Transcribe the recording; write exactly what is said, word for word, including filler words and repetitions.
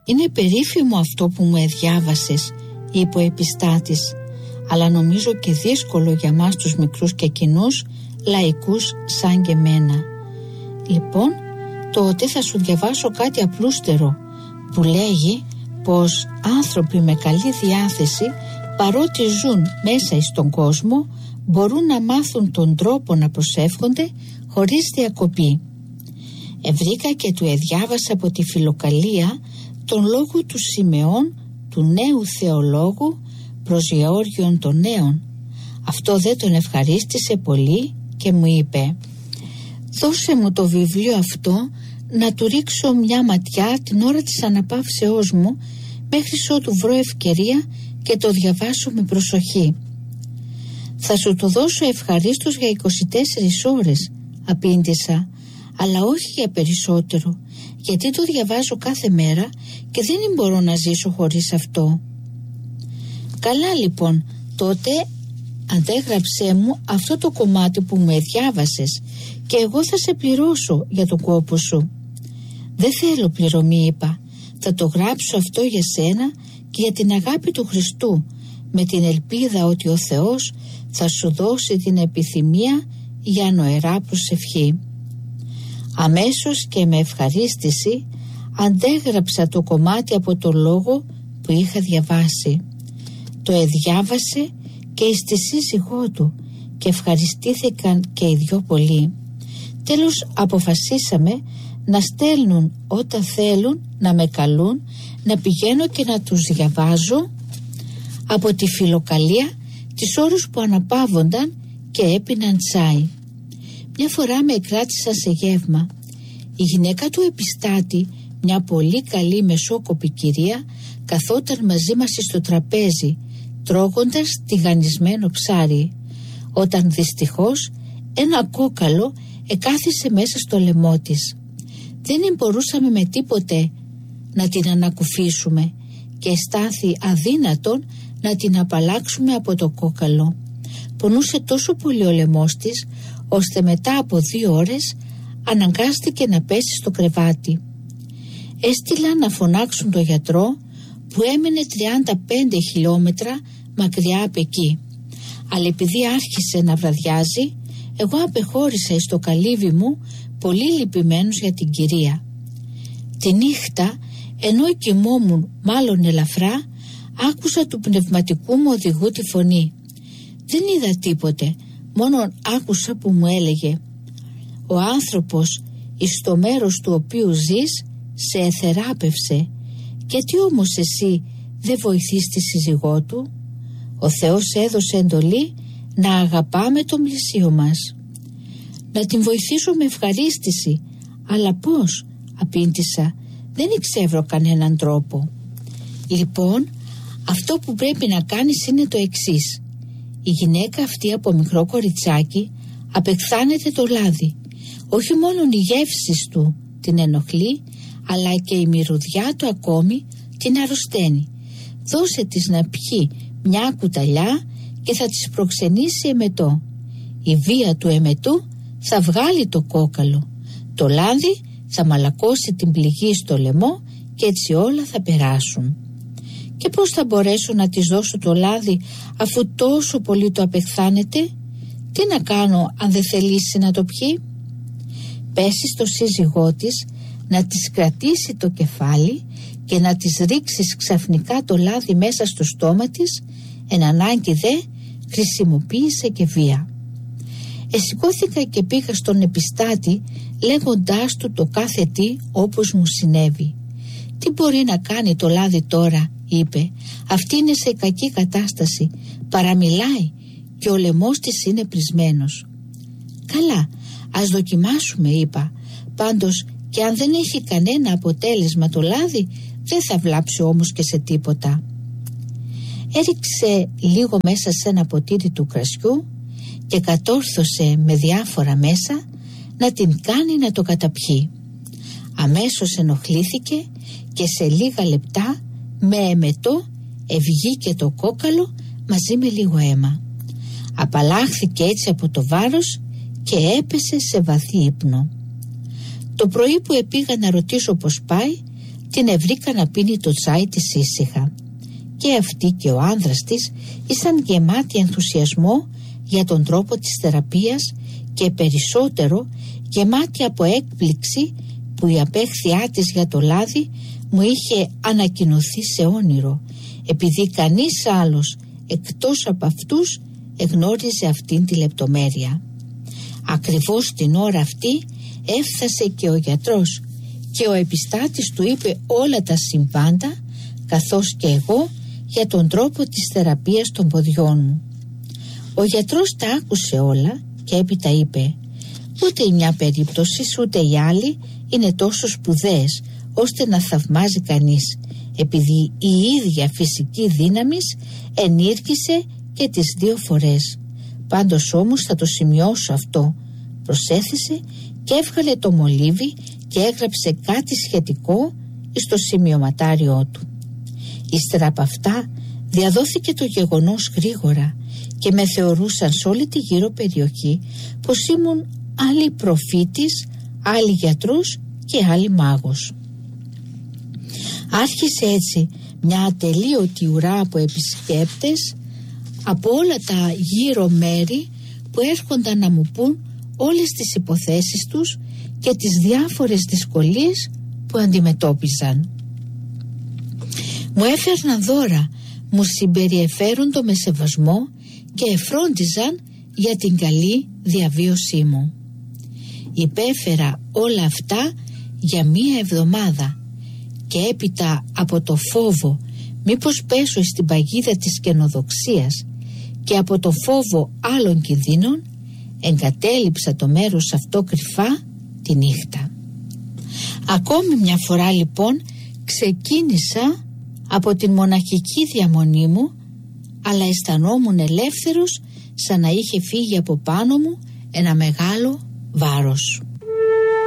«Είναι περίφημο αυτό που μου εδιάβασες», είπε ο επιστάτης, «αλλά νομίζω και δύσκολο για μας τους μικρούς και κοινούς λαϊκούς σαν και μένα. Λοιπόν, τότε θα σου διαβάσω κάτι απλούστερο που λέγει πως άνθρωποι με καλή διάθεση, παρότι ζουν μέσα στον κόσμο, μπορούν να μάθουν τον τρόπο να προσεύχονται χωρίς διακοπή. Ευρήκα και του εδιάβασα από τη Φιλοκαλία τον λόγο του Σιμεών, του νέου θεολόγου, προς Γεώργιον των Νέων. Αυτό δεν τον ευχαρίστησε πολύ και μου είπε: «Δώσε μου το βιβλίο αυτό να του ρίξω μια ματιά την ώρα της αναπαύσεώς μου, μέχρι ότου βρω ευκαιρία και το διαβάσω με προσοχή». «Θα σου το δώσω ευχαρίστως για είκοσι τέσσερις ώρες», απήντησα, «αλλά όχι για περισσότερο, γιατί το διαβάζω κάθε μέρα και δεν μπορώ να ζήσω χωρίς αυτό». «Καλά λοιπόν, τότε αντέγραψέ μου αυτό το κομμάτι που μου εδιάβασες και εγώ θα σε πληρώσω για τον κόπο σου». «Δεν θέλω πληρωμή», είπα, «θα το γράψω αυτό για σένα και για την αγάπη του Χριστού, με την ελπίδα ότι ο Θεός θα σου δώσει την επιθυμία για νοερά προσευχή». Αμέσως και με ευχαρίστηση αντέγραψα το κομμάτι από το λόγο που είχα διαβάσει. Το εδιάβασε και εις τη σύζυγό του και ευχαριστήθηκαν και οι δυο πολύ. Τέλος αποφασίσαμε να στέλνουν όταν θέλουν να με καλούν, να πηγαίνω και να τους διαβάζω από τη Φιλοκαλία τις ώρες που αναπαύονταν και έπιναν τσάι. Μια φορά με κράτησαν σε γεύμα. Η γυναίκα του επιστάτη, μια πολύ καλή μεσόκοπη κυρία, καθόταν μαζί μας στο τραπέζι, τρώγοντας τηγανισμένο ψάρι, όταν δυστυχώς ένα κόκαλο εκάθισε μέσα στο λαιμό της. Δεν μπορούσαμε με τίποτε να την ανακουφίσουμε και αισθάνθη αδύνατον να την απαλλάξουμε από το κόκαλο. Πονούσε τόσο πολύ ο λαιμός της, ώστε μετά από δύο ώρες αναγκάστηκε να πέσει στο κρεβάτι. Έστειλαν να φωνάξουν τον γιατρό, που έμενε τριάντα πέντε χιλιόμετρα μακριά από εκεί. Αλλά επειδή άρχισε να βραδιάζει, εγώ απεχώρησα στο καλύβι μου, πολύ λυπημένος για την κυρία. Τη νύχτα, ενώ κοιμόμουν μάλλον ελαφρά, άκουσα του πνευματικού μου οδηγού τη φωνή. Δεν είδα τίποτε, μόνο άκουσα που μου έλεγε: «Ο άνθρωπος εις το μέρος του οποίου ζεις σε εθεράπευσε, και τι όμως εσύ δεν βοηθείς τη σύζυγό του?» Ο Θεός έδωσε εντολή να αγαπάμε τον πλησίο μας. «Να την βοηθήσω με ευχαρίστηση, αλλά πώς?» απήντησα, «δεν εξεύρω κανέναν τρόπο». «Λοιπόν, αυτό που πρέπει να κάνεις είναι το εξής. Η γυναίκα αυτή από μικρό κοριτσάκι απεχθάνεται το λάδι. Όχι μόνο η γεύση του την ενοχλεί, αλλά και η μυρωδιά του ακόμη την αρρωσταίνει. Δώσε της να πιει μια κουταλιά και θα της προξενήσει εμετό. Η βία του εμετού θα βγάλει το κόκαλο. Το λάδι θα μαλακώσει την πληγή στο λαιμό και έτσι όλα θα περάσουν». «Και πώς θα μπορέσω να της δώσω το λάδι αφού τόσο πολύ το απεχθάνεται? Τι να κάνω αν δεν θελήσει να το πιει?» «Πέσει στο σύζυγό της να της κρατήσει το κεφάλι και να της ρίξεις ξαφνικά το λάδι μέσα στο στόμα της, εν ανάγκη δε χρησιμοποίησε και βία». Εσηκώθηκα και πήγα στον επιστάτη, λέγοντάς του το κάθε τι όπως μου συνέβη. «Τι μπορεί να κάνει το λάδι τώρα?» είπε. «Αυτή είναι σε κακή κατάσταση, παραμιλάει και ο λαιμός της είναι πρισμένος». «Καλά, ας δοκιμάσουμε», είπα. «Πάντως και αν δεν έχει κανένα αποτέλεσμα το λάδι, δεν θα βλάψει όμως και σε τίποτα». Έριξε λίγο μέσα σε ένα ποτήρι του κρασιού και κατόρθωσε με διάφορα μέσα να την κάνει να το καταπιεί. Αμέσως ενοχλήθηκε και σε λίγα λεπτά με εμετό ευγήκε το κόκαλο μαζί με λίγο αίμα. Απαλλάχθηκε έτσι από το βάρος και έπεσε σε βαθύ ύπνο. Το πρωί που επήγα να ρωτήσω πως πάει, την ευρήκα να πίνει το τσάι της ήσυχα. Και αυτή και ο άνδρας της ήσαν γεμάτοι ενθουσιασμό για τον τρόπο της θεραπείας και περισσότερο γεμάτοι από έκπληξη που η απέχθειά της για το λάδι μου είχε ανακοινωθεί σε όνειρο, επειδή κανείς άλλος εκτός από αυτούς εγνώριζε αυτήν τη λεπτομέρεια. Ακριβώς την ώρα αυτή έφτασε και ο γιατρός και ο επιστάτης του είπε όλα τα συμβάντα, καθώς και εγώ, για τον τρόπο της θεραπείας των ποδιών μου. Ο γιατρός τα άκουσε όλα και έπειτα είπε: ούτε η μια περίπτωση ούτε η άλλη είναι τόσο σπουδαίες ώστε να θαυμάζει κανείς, επειδή η ίδια φυσική δύναμης ενήργησε και τις δύο φορές. Πάντως όμως θα το σημειώσω αυτό, προσέθεσε και έβγαλε το μολύβι και έγραψε κάτι σχετικό στο σημειωματάριό του. Ύστερα από αυτά διαδόθηκε το γεγονός γρήγορα και με θεωρούσαν σε όλη τη γύρω περιοχή πως ήμουν άλλη προφήτης, άλλη γιατρός και άλλη μάγος. Άρχισε έτσι μια ατελείωτη ουρά από επισκέπτες από όλα τα γύρω μέρη που έρχονταν να μου πούν όλες τις υποθέσεις τους και τις διάφορες δυσκολίες που αντιμετώπιζαν. Μου έφερναν δώρα, μου συμπεριεφέροντο με σεβασμό και εφρόντιζαν για την καλή διαβίωσή μου. Υπέφερα όλα αυτά για μία εβδομάδα και έπειτα από το φόβο μήπως πέσω στην παγίδα της καινοδοξίας και από το φόβο άλλων κινδύνων εγκατέλειψα το μέρος αυτό κρυφά τη νύχτα. Ακόμη μια φορά λοιπόν ξεκίνησα από την μοναχική διαμονή μου, αλλά αισθανόμουν ελεύθερος σαν να είχε φύγει από πάνω μου ένα μεγάλο βάρος.